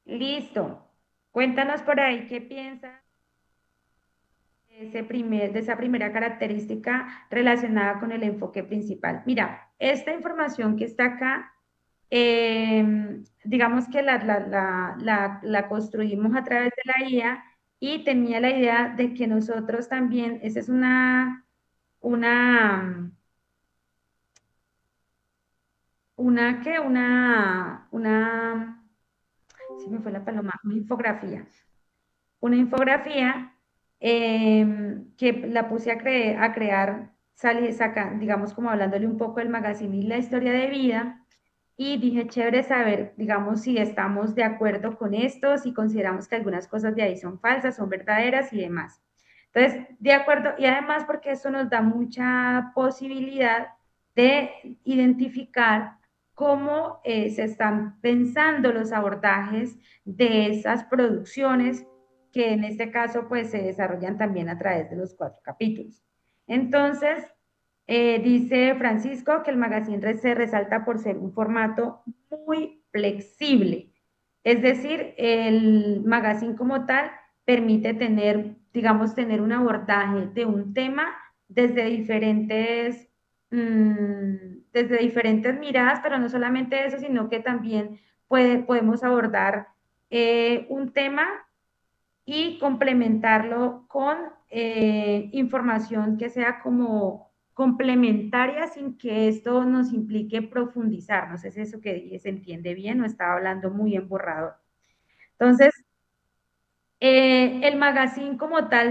Listo. Cuéntanos por ahí qué piensas de esa primera característica relacionada con el enfoque principal. Mira, esta información que está acá, digamos que la construimos a través de la IA y tenía la idea de que nosotros también, esa es una, ¿qué? Se me fue la paloma, una infografía que la puse a crear, digamos, como hablándole un poco del magazine y la historia de vida. Y dije, chévere saber, digamos, si estamos de acuerdo con esto, si consideramos que algunas cosas de ahí son falsas, son verdaderas y demás. Entonces, de acuerdo, y además porque eso nos da mucha posibilidad de identificar cómo se están pensando los abordajes de esas producciones que en este caso pues se desarrollan también a través de los 4 capítulos. Entonces, dice Francisco que el magazine se resalta por ser un formato muy flexible. Es decir, el magazine como tal permite tener, digamos, tener un abordaje de un tema desde desde diferentes miradas, pero no solamente eso, sino que también podemos abordar un tema y complementarlo con información que sea como complementaria sin que esto nos implique profundizar. No sé si eso que dije se entiende bien o estaba hablando muy emborrado. Entonces, el magazine como tal